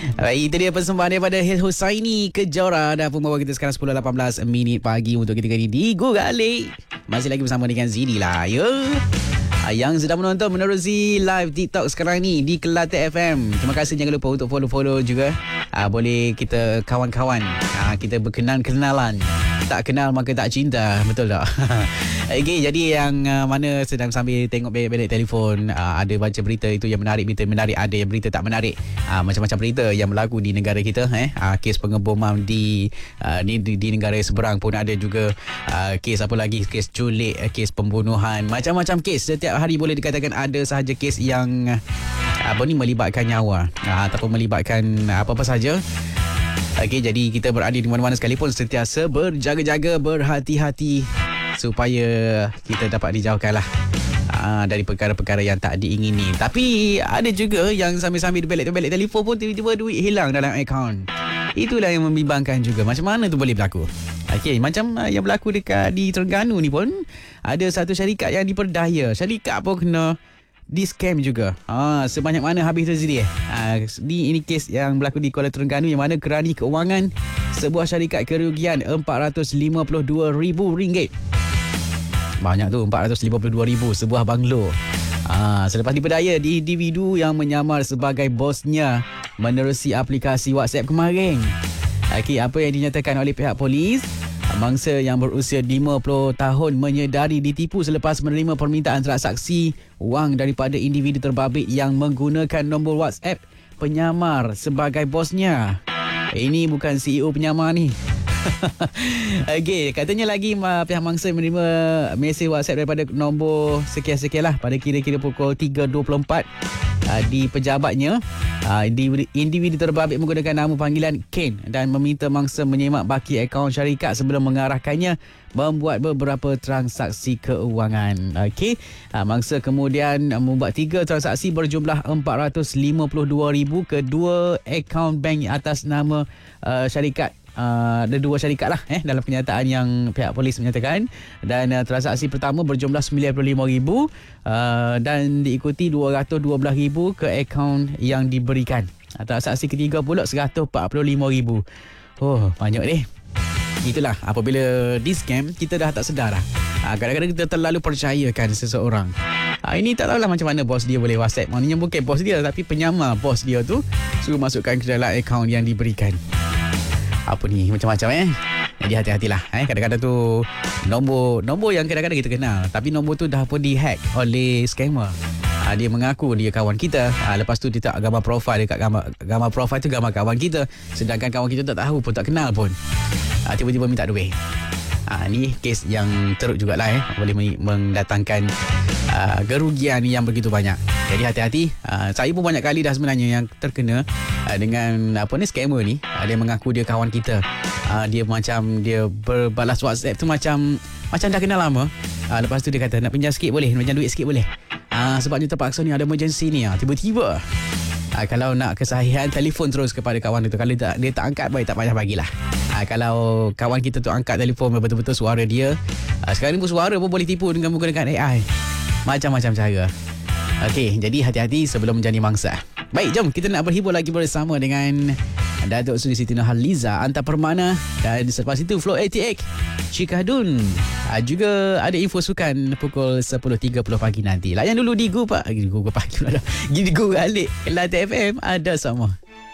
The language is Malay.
Baik, itu dia persembahan daripada Hil Husaini Kejora dan pembawa kita sekarang 10.18 minit pagi untuk kita kali di Gugalik. Masih lagi bersama dengan Zidi lah, ya. Yang sedang menonton menerusi live TikTok sekarang ni di Kelate FM. Terima kasih, jangan lupa untuk follow juga. Boleh kita kawan-kawan. Kita berkenalan-kenalan. Tak kenal maka tak cinta. Betul tak? Okay, jadi yang mana sedang sambil tengok belik telefon, ada baca berita itu yang menarik, berita menarik, ada yang berita tak menarik. Macam-macam berita yang berlaku di negara kita. Kes pengeboman di negara seberang pun ada juga. Kes apa lagi? Kes culik, kes pembunuhan, macam-macam kes. Setiap hari boleh dikatakan ada sahaja kes yang melibatkan nyawa ataupun melibatkan apa-apa sahaja. Okey, jadi kita berada di mana-mana sekalipun sentiasa berjaga-jaga, berhati-hati supaya kita dapat dijauhkanlah dari perkara-perkara yang tak diingini. Tapi ada juga yang sambil-sambil belik telefon pun tiba-tiba duit hilang dalam akaun. Itulah yang membimbangkan juga. Macam mana tu boleh berlaku? Okey, macam yang berlaku di Terengganu ni pun ada satu syarikat yang diperdaya. Syarikat pun kena di-scam juga. Sebanyak mana habis tu Zidi? Ini kes yang berlaku di Kuala Terengganu yang mana kerani keuangan sebuah syarikat kerugian RM452,000. Banyak tu, RM452,000 sebuah banglo. Selepas diperdaya di individu yang menyamar sebagai bosnya menerusi aplikasi WhatsApp kemarin. Okey, apa yang dinyatakan oleh pihak polis, mangsa yang berusia 50 tahun menyedari ditipu selepas menerima permintaan transaksi wang daripada individu terbabit yang menggunakan nombor WhatsApp penyamar sebagai bosnya. Ini bukan CEO penyamar ni. Okey, katanya lagi pihak mangsa menerima mesej WhatsApp daripada nombor sekian-sekian lah pada kira-kira pukul 3.24 di pejabatnya. Individu terbabit menggunakan nama panggilan Ken dan meminta mangsa menyemak baki akaun syarikat sebelum mengarahkannya membuat beberapa transaksi keuangan. Okey, mangsa kemudian membuat 3 transaksi berjumlah RM452,000 ke 2 akaun bank atas nama syarikat. Ada 2 syarikat lah dalam kenyataan yang pihak polis menyatakan. Dan transaksi pertama berjumlah RM95,000 dan diikuti RM212,000 ke akaun yang diberikan. Transaksi ketiga pula RM145,000. Oh, banyak ni. Itulah, apabila di scam kita dah tak sedar lah. Kadang-kadang kita terlalu percayakan seseorang. Ini tak tahulah macam mana bos dia boleh WhatsApp. Maknanya bukan bos dia tapi penyamar bos dia tu suruh masukkan ke dalam akaun yang diberikan. Apa ni, macam-macam Jadi hati-hatilah kadang-kadang tu nombor yang kadang-kadang kita kenal, tapi nombor tu dah pun dihack oleh scammer. Dia mengaku dia kawan kita, lepas tu dia tak gambar profil dekat gambar profil tu gambar kawan kita, sedangkan kawan kita tak tahu pun, tak kenal pun. Tiba-tiba minta duit. Ni kes yang teruk jugalah boleh mendatangkan kerugian yang begitu banyak. Jadi hati-hati. Saya pun banyak kali dah sebenarnya yang terkena dengan scammer ni. Dia mengaku dia kawan kita. Dia berbalas WhatsApp tu macam dah kenal lama. Lepas tu dia kata nak pinjam sikit boleh, nak pinjam duit sikit boleh. Sebabnya terpaksa ni ada emergency ni. Tiba-tiba kalau nak kesahihan, telefon terus kepada kawan itu. Kalau dia tak angkat, baik tak payah bagilah. Kalau kawan kita tu angkat telefon, betul-betul suara dia. Sekarang ni pun suara pun boleh tipu dengan menggunakan AI. Macam-macam cara. Okey, jadi hati-hati sebelum menjadi mangsa. Baik, jom kita nak berhibur lagi bersama dengan Datuk Seri Siti Nurhaliza Anta Permana. Dan selepas itu Flow 88 Cikadun. Juga ada info sukan pukul 10.30 pagi nanti. Layan dulu di Gugalik Kelate FM. Ada sama.